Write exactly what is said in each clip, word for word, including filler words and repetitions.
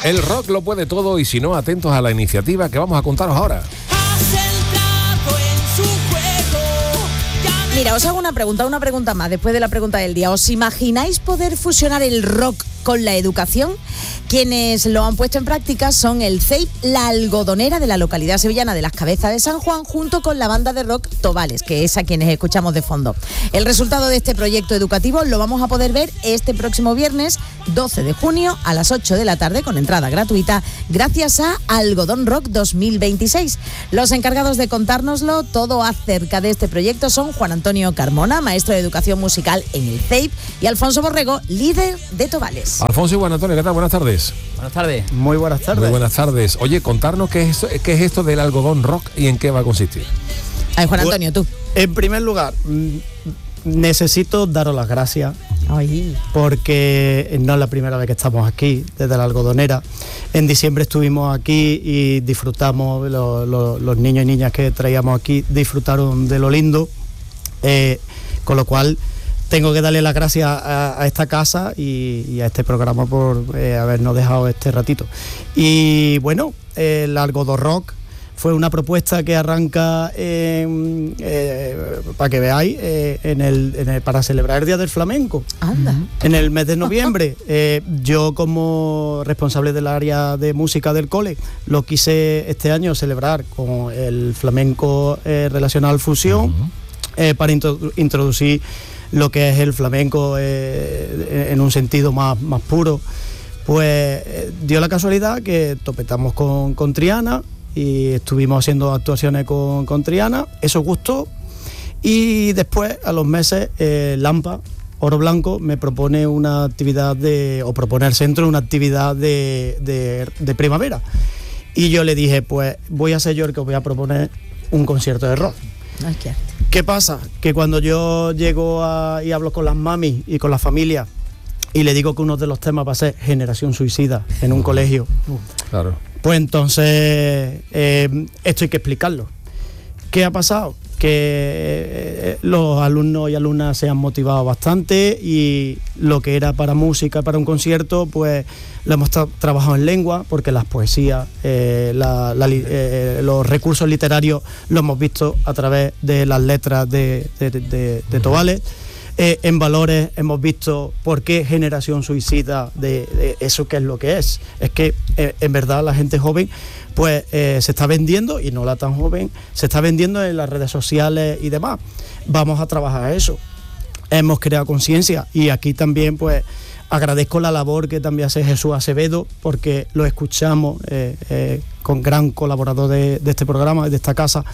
El rock lo puede todo y si no, atentos a la iniciativa que vamos a contaros ahora. Mira, os hago una pregunta, una pregunta más después de la pregunta del día. ¿Os imagináis poder fusionar el rock con la educación? Quienes lo han puesto en práctica son el C E I P La Algodonera de la localidad sevillana de Las Cabezas de San Juan, junto con la banda de rock Tobales, que es a quienes escuchamos de fondo. El resultado de este proyecto educativo lo vamos a poder ver este próximo viernes doce de junio a las ocho de la tarde con entrada gratuita gracias a Algodón Rock dos mil veintiséis. Los encargados de contárnoslo todo acerca de este proyecto son Juan Antonio Carmona, maestro de educación musical en el C E I P, y Alfonso Borrego, líder de Tobales. Alfonso y Juan Antonio, ¿qué tal? Buenas tardes. Buenas tardes. Muy buenas tardes. Muy buenas tardes. Oye, contarnos qué es, qué es esto del algodón rock y en qué va a consistir. Ay, Juan Antonio, tú. En primer lugar, necesito daros las gracias. Ay. Porque no es la primera vez que estamos aquí, desde la Algodonera. En diciembre estuvimos aquí y disfrutamos, lo, lo, los niños y niñas que traíamos aquí disfrutaron de lo lindo, eh, con lo cual tengo que darle las gracias a, a esta casa y, y a este programa por eh, habernos dejado este ratito. Y bueno, el Algodón Rock fue una propuesta que arranca, eh, eh, para que veáis, eh, en el, en el, para celebrar el Día del Flamenco. Anda. En el mes de noviembre. Eh, yo, como responsable del área de música del cole, lo quise este año celebrar con el flamenco eh, relacionado al fusión, uh-huh. eh, para introdu- introducir lo que es el flamenco eh, en un sentido más, más puro. Pues eh, dio la casualidad que topetamos con, con Triana y estuvimos haciendo actuaciones con, con Triana, eso gustó, y después, a los meses, eh, Lampa, Oro Blanco, me propone una actividad de, o propone al centro una actividad de, de, de primavera, y yo le dije, pues voy a ser yo el que os voy a proponer un concierto de rock. Ay, qué arte. ¿Qué pasa? Que cuando yo llego a, y hablo con las mamis y con la familia y le digo que uno de los temas va a ser Generación Suicida en un uh, colegio, uh, claro. Pues entonces eh, esto hay que explicarlo. ¿Qué ha pasado? Que eh, los alumnos y alumnas se han motivado bastante y lo que era para música, para un concierto, pues lo hemos tra- trabajado en lengua, porque las poesías, eh, la, la, eh, los recursos literarios lo hemos visto a través de las letras de, de, de, de, de Tobales. Eh, en valores hemos visto por qué Generación Suicida, de, de eso que es lo que es. Es que eh, en verdad la gente joven pues eh, se está vendiendo, y no la tan joven, se está vendiendo en las redes sociales y demás. Vamos a trabajar eso. Hemos creado conciencia, y aquí también pues agradezco la labor que también hace Jesús Acevedo, porque lo escuchamos eh, eh, con gran colaborador de, de este programa, de esta casa,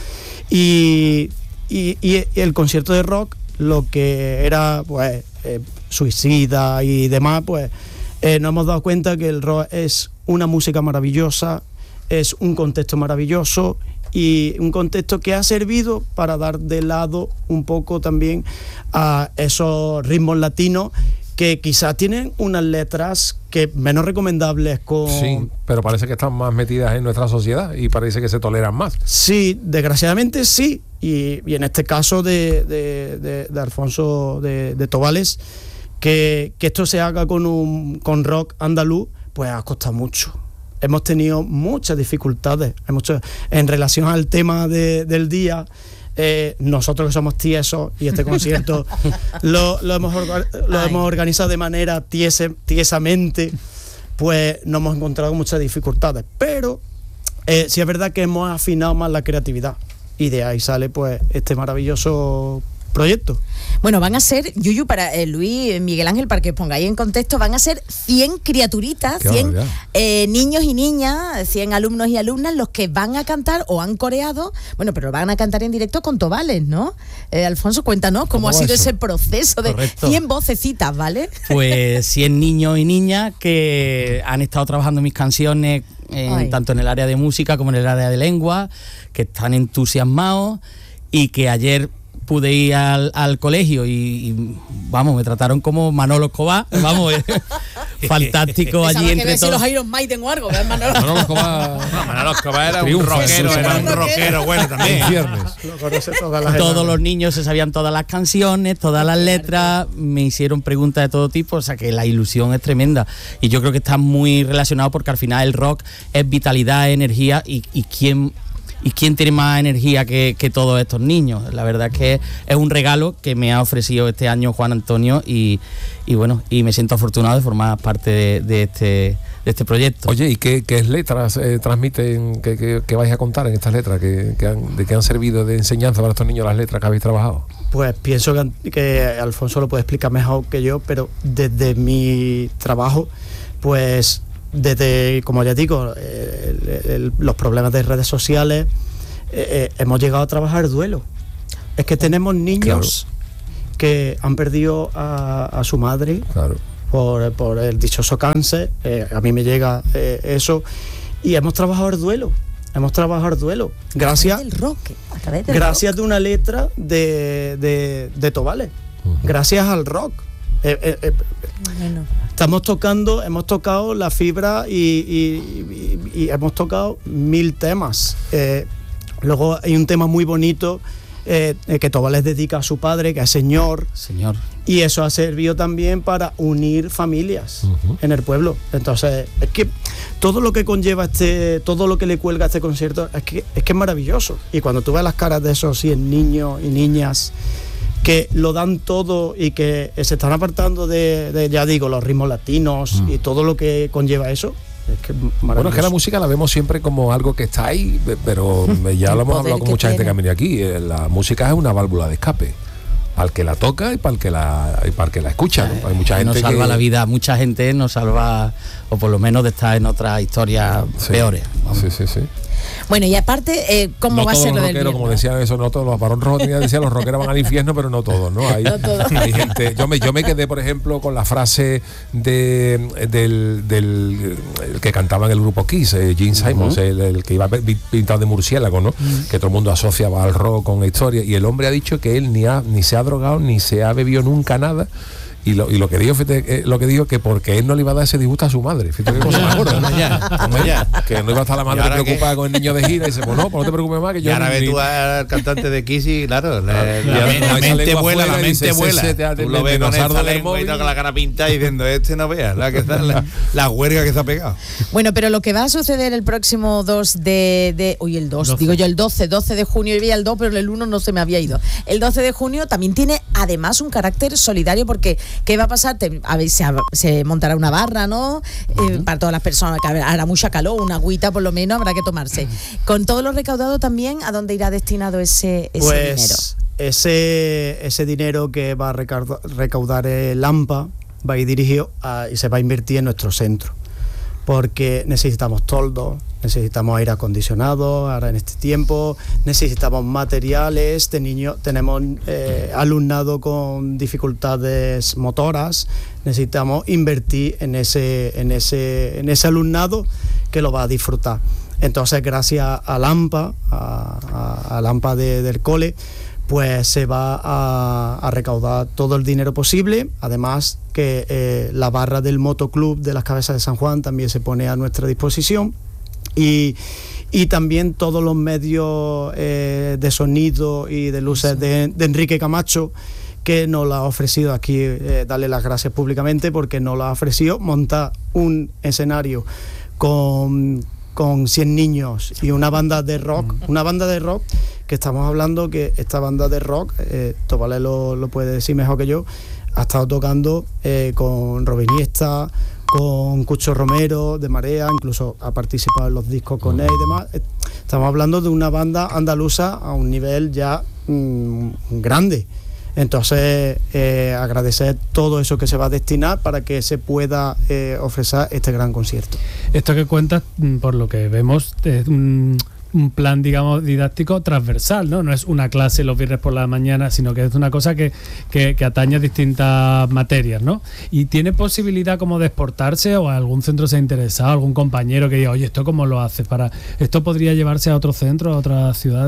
y, y, y el concierto de rock, lo que era pues eh, suicida y demás, pues eh, nos hemos dado cuenta que el rock es una música maravillosa, es un contexto maravilloso, y un contexto que ha servido para dar de lado un poco también a esos ritmos latinos que quizás tienen unas letras que menos recomendables con... Sí, pero parece que están más metidas en nuestra sociedad y parece que se toleran más. Sí, desgraciadamente sí, y, y en este caso de, de, de, de Alfonso de, de Tobales, que, que esto se haga con un con rock andaluz, pues ha costado mucho. Hemos tenido muchas dificultades hemos, en relación al tema de, del día. Eh, nosotros que somos tiesos, y este concierto lo, lo, hemos, lo hemos organizado de manera tiese, tiesamente, pues nos hemos encontrado muchas dificultades, pero eh, sí es verdad que hemos afinado más la creatividad, y de ahí sale pues este maravilloso proyecto. Bueno, van a ser, Yuyu, para eh, Luis, Miguel Ángel, para que os pongáis en contexto, van a ser cien criaturitas, cien eh, niños y niñas, cien alumnos y alumnas, los que van a cantar o han coreado, bueno, pero van a cantar en directo con Tobales, ¿no? Eh, Alfonso, cuéntanos cómo, ¿Cómo ha sido eso? Ese proceso de Correcto. cien vocecitas, ¿vale? Pues cien niños y niñas que han estado trabajando mis canciones, en, tanto en el área de música como en el área de lengua, que están entusiasmados y que ayer pude ir al, al colegio y, y, vamos, me trataron como Manolo Escobar, vamos, fantástico allí que entre todos. Si los Iron Maiden o algo, Manolo, Manolo Escobar, no, Manolo Escobar era triunfa, un rockero, sí, era sí, un rockero bueno también. Viernes. Lo conoce todas las Todos edades. los niños se sabían todas las canciones, todas las letras, me hicieron preguntas de todo tipo, o sea que la ilusión es tremenda. Y yo creo que está muy relacionado porque al final el rock es vitalidad, energía y, y quién... ¿Y quién tiene más energía que, que todos estos niños? La verdad es que es un regalo que me ha ofrecido este año Juan Antonio y, y bueno, y me siento afortunado de formar parte de, de, este, de este proyecto. Oye, ¿y qué, qué letras eh, transmiten, qué, qué, qué vais a contar en estas letras? ¿Qué, qué han, ¿De qué han servido de enseñanza para estos niños las letras que habéis trabajado? Pues pienso que, que Alfonso lo puede explicar mejor que yo, pero desde mi trabajo, pues... Desde, como ya digo, el, el, los problemas de redes sociales, eh, eh, hemos llegado a trabajar duelo. Es que tenemos niños claro. que han perdido a, a su madre claro. por, por el dichoso cáncer, eh, a mí me llega eh, eso, y hemos trabajado el duelo. Hemos trabajado el duelo. Gracias, del rock, a través del gracias rock. de una letra de, de, de Tobales. Uh-huh. Gracias al rock. Eh, eh, eh, bueno. Estamos tocando, hemos tocado la fibra y, y, y, y hemos tocado mil temas. Eh, luego hay un tema muy bonito eh, que Tobales dedica a su padre, que es Señor. Señor. Y eso ha servido también para unir familias uh-huh. en el pueblo. Entonces, es que todo lo que conlleva este, todo lo que le cuelga a este concierto, es que es que es maravilloso. Y cuando tú ves las caras de esos cien niños y niñas que lo dan todo y que se están apartando de, de ya digo, los ritmos latinos mm. y todo lo que conlleva eso. Es que bueno, es que la música la vemos siempre como algo que está ahí, pero ya lo hemos hablado con mucha tiene. gente que ha venido aquí. La música es una válvula de escape. Para el que la toca y para el que la, y para el que la escucha. ¿no? Hay mucha gente nos salva que... la vida, mucha gente nos salva, o por lo menos de estar en otras historias sí. peores. Vamos. Sí, sí, sí. Bueno, y aparte, eh, ¿cómo no va a ser lo del viernes? Como decían eso, no todos los varón rojos tenían decían los rockeros van al infierno, pero no todos, ¿no? Hay, no todos. hay gente. Yo me, yo me quedé, por ejemplo, con la frase de del, del el que cantaba en el grupo Kiss, eh, Gene Simons, uh-huh. el, el que iba pintado de murciélago, ¿no? Uh-huh. Que todo el mundo asociaba al rock con la historia. Y el hombre ha dicho que él ni ha, ni se ha drogado, ni se ha bebido nunca nada. Y lo, y lo que dijo fíjate, eh, lo que dijo que porque él no le iba a dar ese disgusto a su madre. Fíjate que cosa más gorda, ¿no? ya, que no iba a estar la madre preocupada que... con el niño de gira y dice, pues no, pues no te preocupes más que yo. Y ahora ni... ves tú al cantante de Kiss y claro, la, la, la, la mente vuela, la mente vuela. Tú lo ves con esa lengua y con la cara pintada y diciendo, este no veas la, que está, la, la huelga que se ha pegado. Bueno, pero lo que va a suceder el próximo dos de, de hoy el dos, doce. Digo yo el doce, doce de junio, y veía el dos, pero el uno no se me había ido. El doce de junio también tiene además un carácter solidario porque ¿qué va a pasar? Te, a ver, se, se montará una barra, ¿no? Uh-huh. Eh, para todas las personas, que hará mucha calor, una agüita por lo menos habrá que tomarse. Uh-huh. Con todo lo recaudado también, ¿a dónde irá destinado ese, ese pues, dinero? Ese, ese dinero que va a recaudar, recaudar el AMPA va a ir dirigido a, y se va a invertir en nuestro centro. Porque necesitamos toldos, necesitamos aire acondicionado ahora en este tiempo, necesitamos materiales de niños, tenemos eh, alumnado con dificultades motoras, necesitamos invertir en ese, en ese, en ese alumnado que lo va a disfrutar. Entonces, gracias al AMPA, a, a, al AMPA de, del cole, pues se va a, a recaudar todo el dinero posible. Además que eh, la barra del motoclub de las Cabezas de San Juan también se pone a nuestra disposición y, y también todos los medios eh, de sonido y de luces sí. de, de Enrique Camacho, que nos lo ha ofrecido aquí, eh, darle las gracias públicamente porque nos lo ha ofrecido montar un escenario con, con cien niños y una banda de rock, mm. una banda de rock que estamos hablando que esta banda de rock, eh, Tobales lo, lo puede decir mejor que yo, ha estado tocando eh, con Robin Iniesta, con Cucho Romero de Marea, incluso ha participado en los discos con él y demás. Estamos hablando de una banda andaluza a un nivel ya mmm, grande. Entonces, eh, agradecer todo eso que se va a destinar para que se pueda eh, ofrecer este gran concierto. Esto que cuentas, por lo que vemos, es un... un plan, digamos, didáctico transversal, ¿no? No es una clase los viernes por la mañana, sino que es una cosa que, que, que atañe a distintas materias, ¿no? Y tiene posibilidad como de exportarse o algún centro se ha interesado, algún compañero que diga, oye, ¿esto cómo lo haces? Para ¿esto podría llevarse a otros centros, a otras ciudades?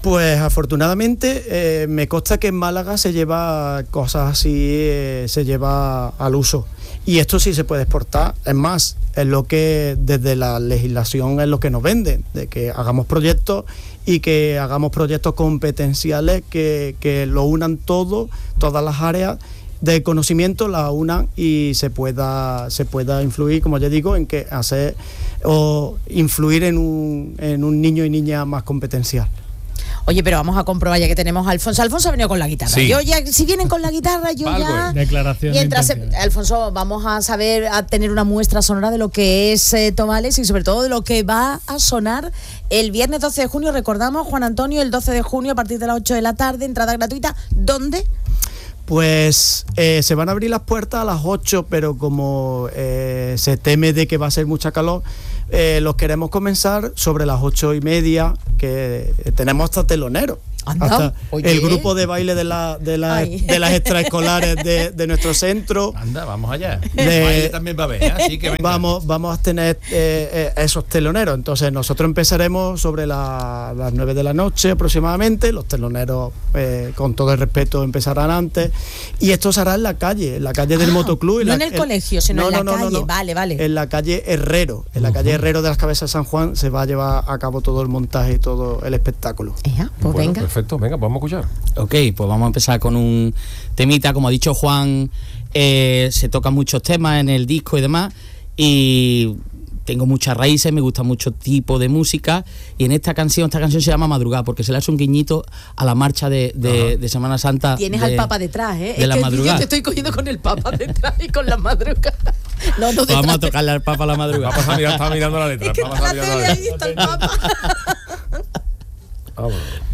Pues afortunadamente eh, me consta que en Málaga se lleva cosas así, eh, se lleva al uso. Y esto sí se puede exportar. Es más, es lo que desde la legislación es lo que nos venden, de que hagamos proyectos y que hagamos proyectos competenciales que, que lo unan todo, todas las áreas de conocimiento la unan y se pueda se pueda influir, como ya digo, en que hacer o influir en un, en un niño y niña más competencial. Oye, pero vamos a comprobar ya que tenemos a Alfonso. Alfonso ha venido con la guitarra. Sí. Yo ya, si vienen con la guitarra, yo ya... Declaración Mientras, de Alfonso, vamos a saber, a tener una muestra sonora de lo que es eh, Tomales y sobre todo de lo que va a sonar el viernes doce de junio. Recordamos, Juan Antonio, el doce de junio a partir de las ocho de la tarde, entrada gratuita. ¿Dónde? Pues eh, se van a abrir las puertas a las ocho, pero como eh, se teme de que va a ser mucha calor, eh, los queremos comenzar sobre las ocho y media, que eh, tenemos hasta telonero. Anda, hasta oye. El grupo de baile de, la, de, la, de las extraescolares de, de nuestro centro. Anda, vamos allá. De, baile también va a haber, así que venga. Vamos, vamos a tener eh, eh, esos teloneros. Entonces nosotros empezaremos sobre la, las nueve de la noche aproximadamente. Los teloneros, eh, con todo el respeto, empezarán antes. Y esto se hará en la calle, en la calle del ah, Motoclub. No la, en el, el colegio, sino no, en la no, no, calle. No, no. Vale, vale. En la calle Herrero. En la uh-huh. calle Herrero de las Cabezas de San Juan se va a llevar a cabo todo el montaje y todo el espectáculo. Ya, pues bueno, venga. Perfecto, venga, pues vamos a escuchar. Ok, pues vamos a empezar con un temita. Como ha dicho Juan, eh, se tocan muchos temas en el disco y demás, y tengo muchas raíces, me gusta mucho tipo de música, y en esta canción, esta canción se llama Madrugada, porque se le hace un guiñito a la marcha de, de, de Semana Santa. Tienes de, al Papa detrás, ¿eh? De es la que madrugada. Yo te estoy cogiendo con el Papa detrás y con la madrugada. No, no, pues vamos a tocarle al Papa a la madrugada. Vamos a mirar, está mirando la letra. Es que Vamos está a la mirar tele, la ahí está el Papa. Vámonos.